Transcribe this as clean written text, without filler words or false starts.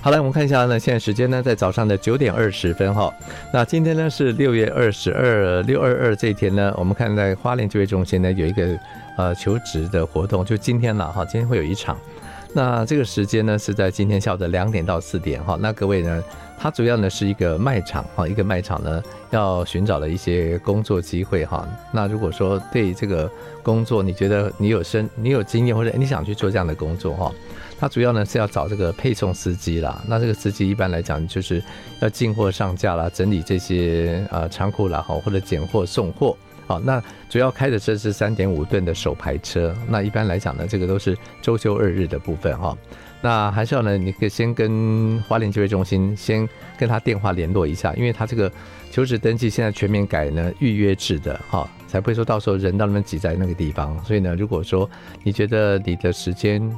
好了，我们看一下呢，现在时间呢在早上的9点20分哈。那今天呢是6月22这一天呢，我们看在花莲就业中心呢有一个求职的活动，就今天了哈，今天会有一场。那这个时间呢是在今天下午的2点到4点哈。那各位呢，它主要呢是一个卖场哈，一个卖场呢要寻找的一些工作机会哈。那如果说对这个工作你觉得你有经验，或者你想去做这样的工作哈，它主要呢是要找这个配送司机啦。那这个司机一般来讲就是要进货上架啦，整理这些仓库啦，或者拣货送货。好，那主要开的车是3.5吨的手排车。那一般来讲呢，这个都是周休2日的部分哈。那还是要呢，你可以先跟花莲就业中心先跟他电话联络一下，因为他这个求职登记现在全面改呢预约制的哈，才不会说到时候人到那边挤在那个地方。所以呢，如果说你觉得你的时间